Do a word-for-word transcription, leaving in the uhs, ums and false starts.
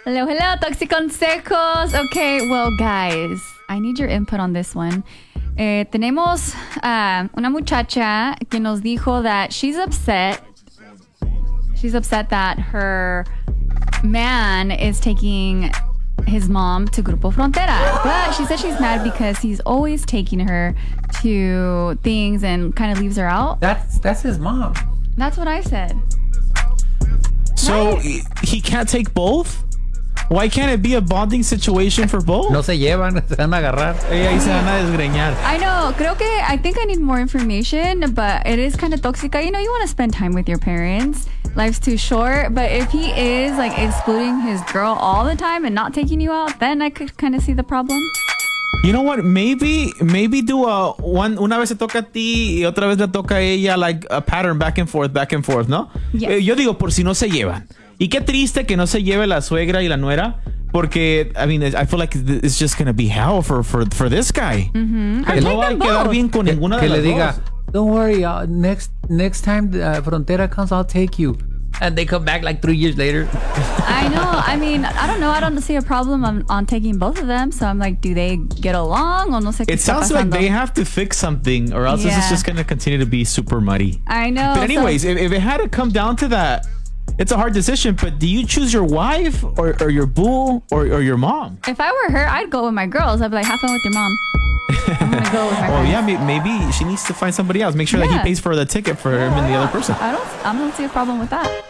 Hello, hello, Toxiconsejos. Okay, well, guys, I need your input on this one. Eh, tenemos uh, una muchacha que nos dijo that she's upset. She's upset that her man is taking his mom to Grupo Frontera. But she said she's mad because he's always taking her to things and kind of leaves her out. That's that's his mom. That's what I said. So Right. he- he can't take both? Why can't it be a bonding situation for both? No se llevan, se van a agarrar. Ella ahí se van a desgreñar. I know. Creo que I think I need more information, but it is kind of tóxica. You know, you want to spend time with your parents. Life's too short. But if he is like excluding his girl all the time and not taking you out, then I could kind of see the problem. You know what? Maybe, maybe do a one. Una vez se toca a ti y otra vez le toca a ella, like a pattern back and forth, back and forth, ¿no? Yes. Eh, yo digo por si no se llevan. Y qué triste que no se lleve la suegra y la nuera, porque I mean, I feel like it's just gonna be hell for for for this guy. Mm-hmm. Que no va a quedar bien con ninguna Que de le las diga, dos. don't worry, uh, next next time uh, Frontera comes, I'll take you. And they come back like three years later. I know. I mean, I don't know. I don't see a problem on, on taking both of them. So I'm like, do they get along? O no sé qué It está sounds like pasando. they have to fix something, or else this is Yeah. just gonna continue to be super muddy. I know. But anyways, so, if, if it had to come down to that, it's a hard decision. But do you choose your wife or, or your boo or, or your mom? if I were her, I'd go with my girls. I'd be like, have fun with your mom. I'm gonna go with my Oh friends. yeah, may- maybe she needs to find somebody else. Make sure that Yeah. he pays for the ticket for him and the other person. I don't. I don't see a problem with that.